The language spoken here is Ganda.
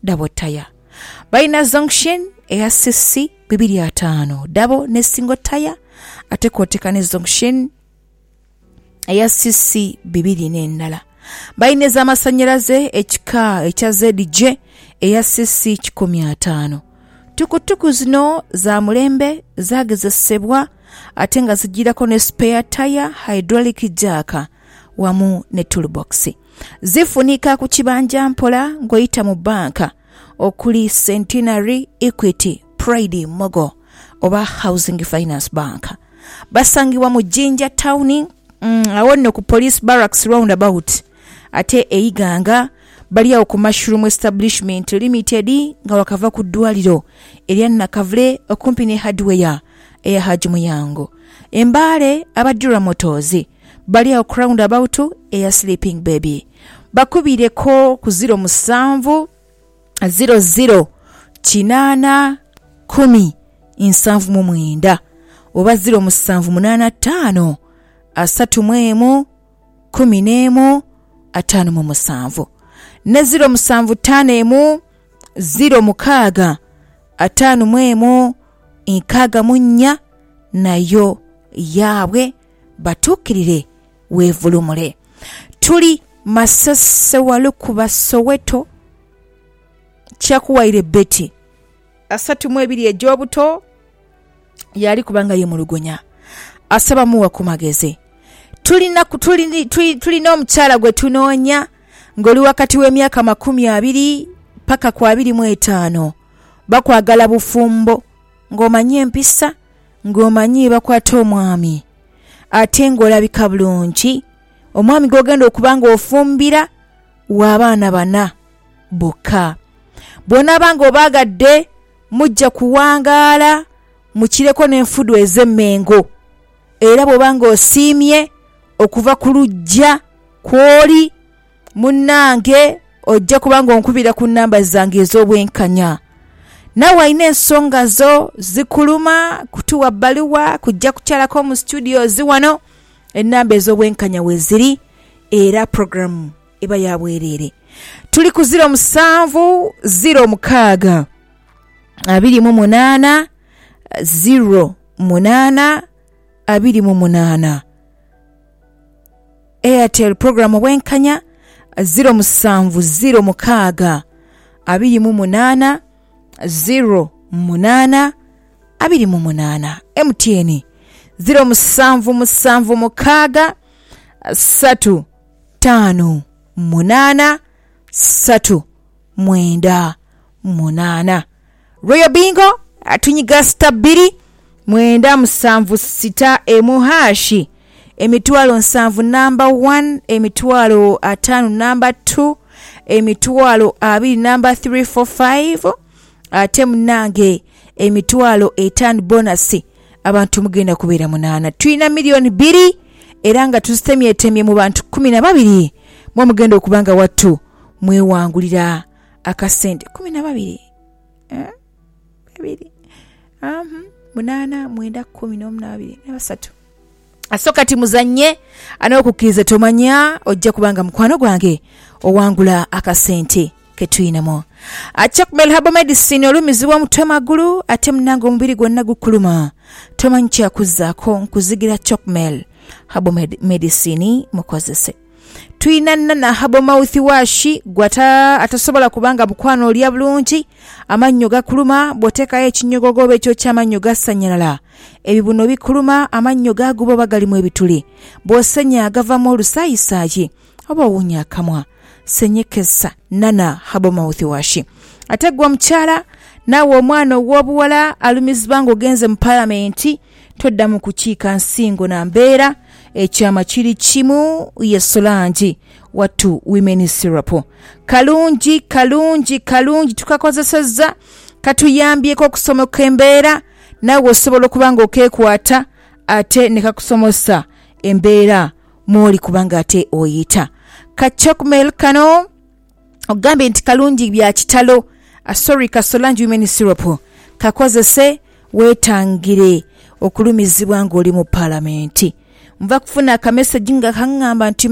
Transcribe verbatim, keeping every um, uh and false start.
double tire. Baina Zonction eya cc bibiri ataano double ne single tire ate kwoteka ne Zonction eya cc bibiri n'endala. Baina z'amasanyalaze ekika ekya Z J eya cc kikumi ataano. Tukutuku zino za mulembe zagezesebwa ate nga zijirako ne spare tire hydraulic jack wamu ne toolbox. Zifunika ku kibanja mpola ng'oyita mu banka okuli Centenary, Equity, Pride, Mogo oba Housing Finance Bank. Basangibwa mu Jinja Town mm, awonne ku Police Barracks roundabout ate Eiganga bali awo ku Mushroom Establishment Limited nga wakava ku ddwaliro erya Nakavule okumpi ne Hardware eya Haji Muyango. Embale abadura motozi bali awo ku roundabout eya Sleeping Baby. Bakubireko ku zero musanvu zero zero kinana kumi insanvu mu mwenda oba zero musanvu munana tano asatu mwemu kumi n'emu atano mu musanvu ne zero musanvu tano emu zero mukaaga atano mwemu inkaaga munnya nayo yaabwe batukirire weevulumule. Tuli Masese Walukuba Soweto kyakuwaire Betty asatu mu ebiri ejobuto yali kubanga ye mulugonya asaba muwa ku magezi. Tulina tulina tulina omukyala gwe tunoonya ng'oli wakati w'emyaka makumi abiri paka ku abiri mu etaano. Bakwagala bufumbo ng'omanyi empisa ng'omanyi bakwata omwami ate ng'olabika bulungi. Omwami gogenda okubanga ofumbira w'abaana bana bokka. Bona banga obagadde mujja kuwangaala mukireko n'enfudu ez'emmengo era bw'obanga osiimye okuva ku lujja kw'oli munnange ojja kubanga onkubira ku nnamba zange ez'obwenkanya. Nawe alina ensonga zo zikuluma kutuwa bbaluwa kujja kukyalako mu studios wano ennamba ez'obwenkanya we ziri era program eba ya bwerere. Tuli ku zero musanvu zero mukaaga abiri mu munaana zero munaana abiri mu munaana. Airtel program obwenkanya zero musanvu zero mukaaga abiri mu munaana zero munaana abiri mu munaana. M T N zero musanvu musanvu mukaaga satu tano munaana satu mwenda munaana. Royal Bingo atunyiga stabiri mwenda musanvu sita emu hashi emitwalo nsanvu number one emitwalo atano number two emitwalo abiri number three four five ate munange emitwalo etano bonasi abantu mugenda kubeera munaana. Tulina milioni biri era nga tusitemye temye mu bantu kumi na babiri mwe mugenda okubanga wattu mwewangulira akasente kumi na babiri eh babiri um munaana mwenda kumi n'abiri ne basatu. Asokati muzanye anokukkiriza tomanya ojja kubanga mukwano gwange owangula akasente ketuyinamo. Achakmel Herbal Medicine olumizibwa mutwe magulu ate munango omubiri gwonna gukuluma tomanyi kyakuzaako nkuzigira Chokmel Herbal Medicine mukozese. Tuyina na Herbal Mouthwash gwata atasobola kubanga mukwano olya bulungi amannyo gakuluma boteka ekinyogogobe ekyo ky'amannyo gasanyalala ebibuno bikuluma amannyo gagubo bagalimu ebituli bosenya agavamu olusayisaayi oba wunya akamwa senyekesa nana Herbal Mouthwash. Ate gwa mukyala nawe omwana ow'obuwala alumizibwa ng'ogenze mu palamenti todda mu kukiika nsingo na mbeera ekyama kiri kimu ye Solange Watu Women Syrup. Kalungi kalungi kalungi tukakozesezza katuyambyeko okusomoka embeera nawe osobola okubanga okeekwata ate ne kakusomosa embeera mwoli kubanga ate oyita. Ka Chokmel kano ogambe nti kalungi bya kitalo asori ka Solange Women Syrup kakozese wetangire okulumizibwa ng'oli mu palamenti. Nva kufuna ka message nga kangamba nti